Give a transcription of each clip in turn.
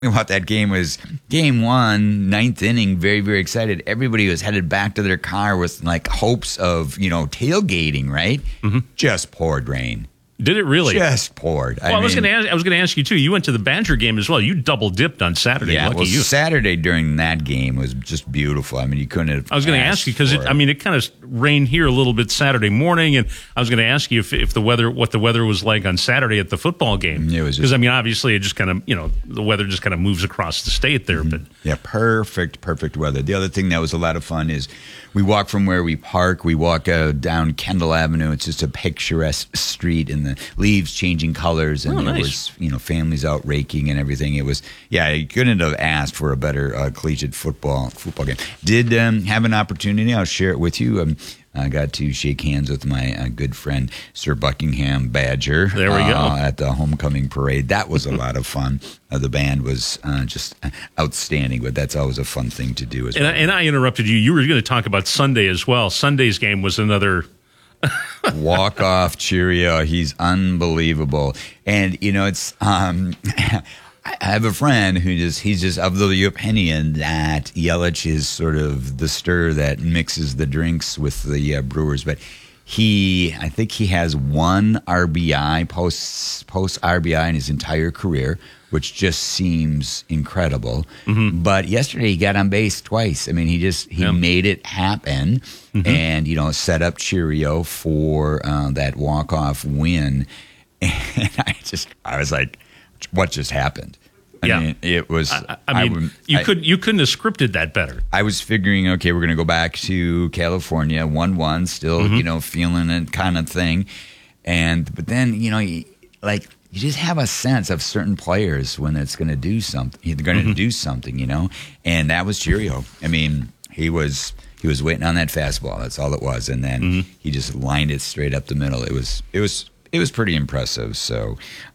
about that game was game one, ninth inning, very, very excited. Everybody was headed back to their car with like hopes of, tailgating, right? Mm-hmm. Just poured rain. Did it really? Just poured. Well, I was going to ask you too. You went to the Badger game as well. You double dipped on Saturday. Yeah, Lucky you. Saturday during that game was just beautiful. I mean, you couldn't have. I was going to ask you because it kind of rained here a little bit Saturday morning, and I was going to ask you if what the weather was like on Saturday at the football game. It was because obviously it just kind of the weather just kind of moves across the state there, but yeah, perfect weather. The other thing that was a lot of fun is we walk from where we park. We walk down Kendall Avenue. It's just a picturesque street, and the leaves changing colors, and there was families out raking and everything. It was you couldn't have asked for a better collegiate football game. Did have an opportunity. I'll share it with you. I got to shake hands with my good friend Sir Buckingham Badger. There we go. At the homecoming parade. That was a lot of fun. The band was just outstanding, but that's always a fun thing to do as well. And I interrupted you. You were going to talk about Sunday as well. Sunday's game was another walk-off Cheerio. He's unbelievable. And, it's I have a friend he's just of the opinion that Yelich is sort of the stir that mixes the drinks with the Brewers, but I think he has one RBI post RBI in his entire career, which just seems incredible. Mm-hmm. But yesterday he got on base twice. I mean, he made it happen, and set up Cheerio for that walk-off win. And I was like, what just happened? I mean, it was. You couldn't have scripted that better. I was figuring, okay, we're going to go back to California, 1-1, still, feeling it kind of thing, but then you just have a sense of certain players when it's going to do something. They're going to do something, and that was Cheerio. I mean, he was waiting on that fastball. That's all it was, and then he just lined it straight up the middle. It was pretty impressive. So,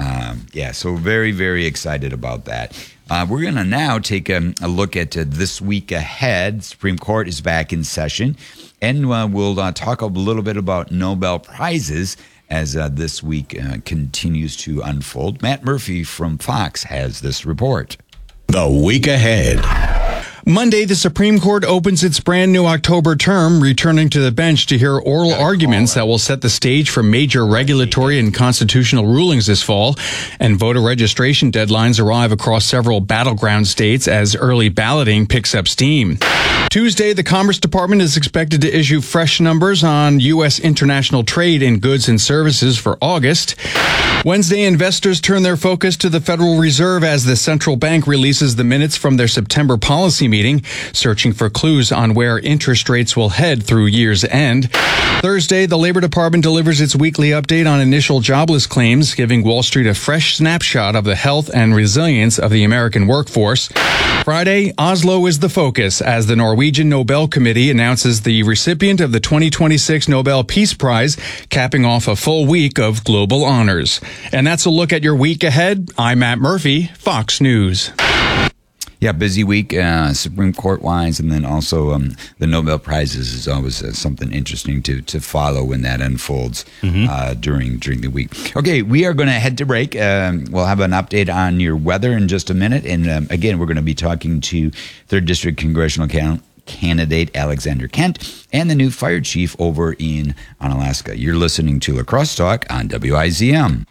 so very, very excited about that. We're going to now take a look at this week ahead. Supreme Court is back in session, and we'll talk a little bit about Nobel Prizes as this week continues to unfold. Matt Murphy from Fox has this report. The week ahead. Monday, the Supreme Court opens its brand new October term, returning to the bench to hear oral arguments that will set the stage for major regulatory and constitutional rulings this fall. And voter registration deadlines arrive across several battleground states as early balloting picks up steam. Tuesday, the Commerce Department is expected to issue fresh numbers on U.S. international trade in goods and services for August. Wednesday, investors turn their focus to the Federal Reserve as the central bank releases the minutes from their September policy meeting, searching for clues on where interest rates will head through year's end. Thursday, the Labor Department delivers its weekly update on initial jobless claims, giving Wall Street a fresh snapshot of the health and resilience of the American workforce. Friday, Oslo is the focus as the Norwegian Nobel Committee announces the recipient of the 2026 Nobel Peace Prize, capping off a full week of global honors. And that's a look at your week ahead. I'm Matt Murphy, Fox News. Yeah, busy week, Supreme Court-wise, and then also the Nobel Prizes is always something interesting to follow when that unfolds during the week. Okay, we are going to head to break. We'll have an update on your weather in just a minute, and again, we're going to be talking to 3rd District Congressional candidate Alexander Kent and the new fire chief over in Onalaska. You're listening to La Crosse Talk on WIZM.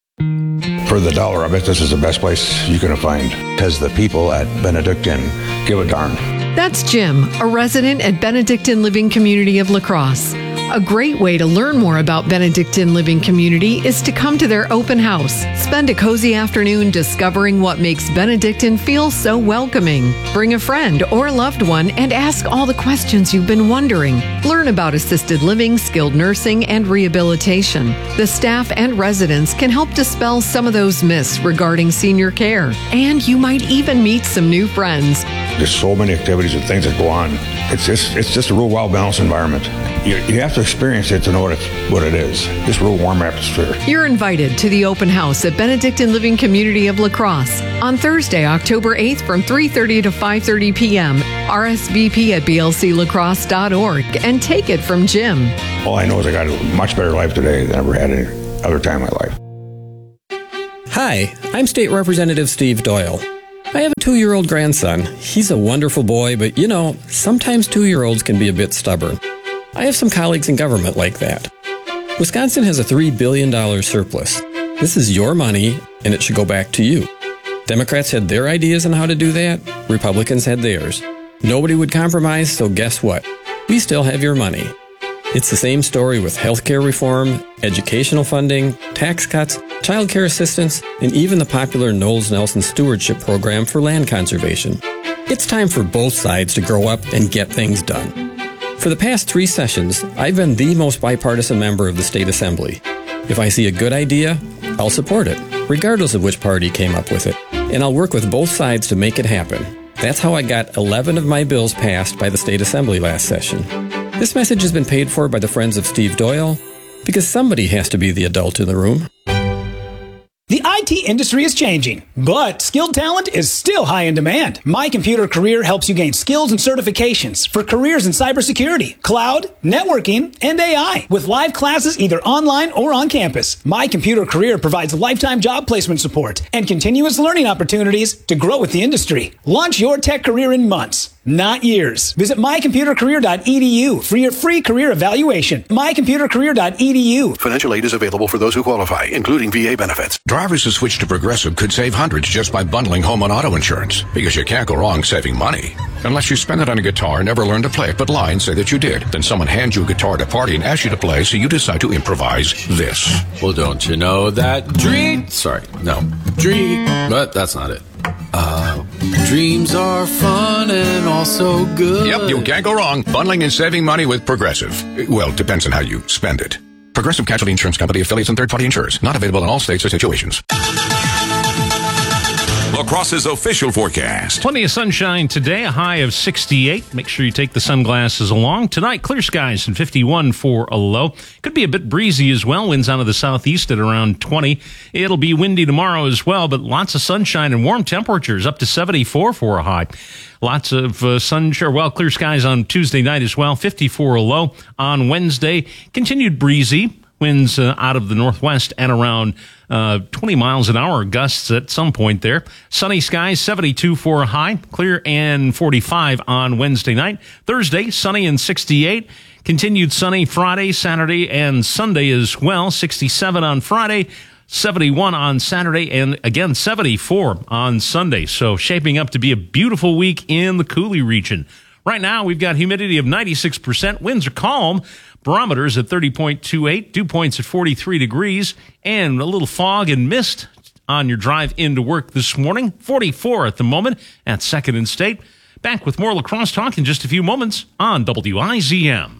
For the dollar, I bet this is the best place you can find, because the people at Benedictine give a darn. That's Jim, a resident at Benedictine Living Community of La Crosse. A great way to learn more about Benedictine Living Community is to come to their open house. Spend a cozy afternoon discovering what makes Benedictine feel so welcoming. Bring a friend or loved one and ask all the questions you've been wondering. Learn about assisted living, skilled nursing, and rehabilitation. The staff and residents can help dispel some of those myths regarding senior care. And you might even meet some new friends. There's so many activities and things that go on. It's just a real well-balanced environment. You have to experience it to know what it is. Just real warm atmosphere. You're invited to the open house at Benedictine Living Community of La Crosse on Thursday, October 8th from 3:30 to 5:30 p.m. RSVP at blclacrosse.org and take it from Jim. All I know is I got a much better life today than I ever had any other time in my life. Hi, I'm State Representative Steve Doyle. I have a 2-year-old grandson. He's a wonderful boy, but sometimes 2-year-olds can be a bit stubborn. I have some colleagues in government like that. Wisconsin has a $3 billion surplus. This is your money, and it should go back to you. Democrats had their ideas on how to do that. Republicans had theirs. Nobody would compromise, so guess what? We still have your money. It's the same story with healthcare reform, educational funding, tax cuts, child care assistance, and even the popular Knowles-Nelson Stewardship Program for land conservation. It's time for both sides to grow up and get things done. For the past 3 sessions, I've been the most bipartisan member of the State Assembly. If I see a good idea, I'll support it, regardless of which party came up with it. And I'll work with both sides to make it happen. That's how I got 11 of my bills passed by the State Assembly last session. This message has been paid for by the Friends of Steve Doyle, because somebody has to be the adult in the room. The IT industry is changing, but skilled talent is still high in demand. My Computer Career helps you gain skills and certifications for careers in cybersecurity, cloud, networking, and AI, with live classes either online or on campus. My Computer Career provides lifetime job placement support and continuous learning opportunities to grow with the industry. Launch your tech career in months, not years. Visit mycomputercareer.edu for your free career evaluation. mycomputercareer.edu. Financial aid is available for those who qualify, including VA benefits. Drivers who switch to Progressive could save hundreds just by bundling home and auto insurance, because you can't go wrong saving money. Unless you spend it on a guitar and never learn to play it, but lie and say that you did. Then someone hands you a guitar at a party and asks you to play, so you decide to improvise this. Well, don't you know that dream... but that's not it. Dreams are fun and also good. Yep, you can't go wrong. Bundling and saving money with Progressive. Well, it depends on how you spend it. Progressive Casualty Insurance Company, affiliates, and third-party insurers. Not available in all states or situations. La Crosse's official forecast. Plenty of sunshine today, a high of 68. Make sure you take the sunglasses along. Tonight, clear skies and 51 for a low. Could be a bit breezy as well. Winds out of the southeast at around 20. It'll be windy tomorrow as well, but lots of sunshine and warm temperatures up to 74 for a high. Lots of sunshine, clear skies on Tuesday night as well. 54 a low on Wednesday. Continued breezy. Winds out of the northwest at around 20 miles an hour, gusts at some point there. Sunny skies, 72 for a high, clear and 45 on Wednesday night. Thursday, sunny and 68. Continued sunny Friday, Saturday, and Sunday as well. 67 on Friday, 71 on Saturday, and again 74 on Sunday. So shaping up to be a beautiful week in the Coulee region. Right now, we've got humidity of 96%. Winds are calm. Barometers at 30.28, dew points at 43 degrees, and a little fog and mist on your drive into work this morning. 44 at the moment at 2nd and State. Back with more La Crosse talk in just a few moments on WIZM.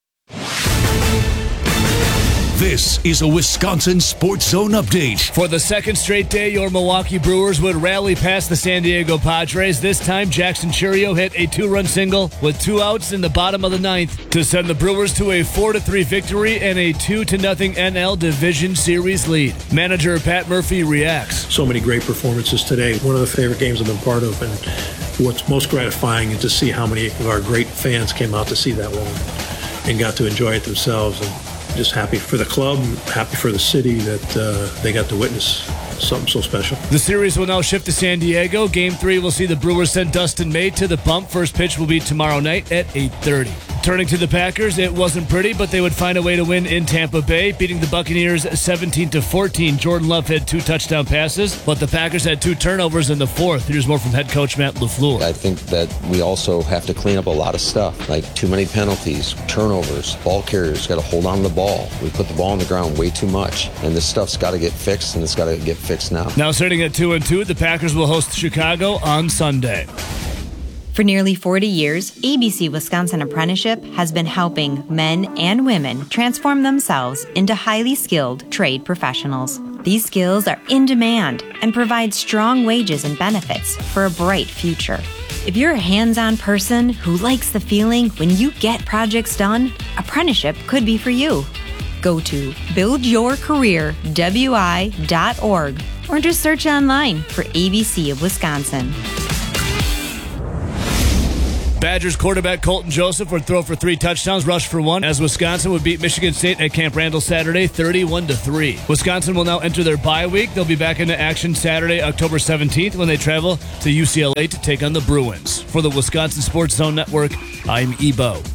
This is a Wisconsin Sports Zone update. For the second straight day, your Milwaukee Brewers would rally past the San Diego Padres. This time, Jackson Chourio hit a 2-run single with 2 outs in the bottom of the 9th to send the Brewers to a 4-3 victory and a 2-0 NL Division Series lead. Manager Pat Murphy reacts. So many great performances today. One of the favorite games I've been part of, and what's most gratifying is to see how many of our great fans came out to see that one and got to enjoy it themselves. And just happy for the club, happy for the city that they got to witness something so special. The series will now shift to San Diego. Game 3 will see the Brewers send Dustin May to the bump. First pitch will be tomorrow night at 8:30. Turning to the Packers, it wasn't pretty, but they would find a way to win in Tampa Bay, beating the Buccaneers 17-14. Jordan Love had 2 touchdown passes, but the Packers had 2 turnovers in the 4th. Here's more from head coach Matt LaFleur. I think that we also have to clean up a lot of stuff, like too many penalties, turnovers, ball carriers got to hold on to the ball. We put the ball on the ground way too much, and this stuff's got to get fixed, and it's got to get fixed now. Now starting at 2-2, the Packers will host Chicago on Sunday. For nearly 40 years, ABC Wisconsin Apprenticeship has been helping men and women transform themselves into highly skilled trade professionals. These skills are in demand and provide strong wages and benefits for a bright future. If you're a hands-on person who likes the feeling when you get projects done, apprenticeship could be for you. Go to buildyourcareerwi.org or just search online for ABC of Wisconsin. Badgers quarterback Colton Joseph would throw for 3 touchdowns, rush for 1, as Wisconsin would beat Michigan State at Camp Randall Saturday 31-3. Wisconsin will now enter their bye week. They'll be back into action Saturday, October 17th, when they travel to UCLA to take on the Bruins. For the Wisconsin Sports Zone Network, I'm Ebo.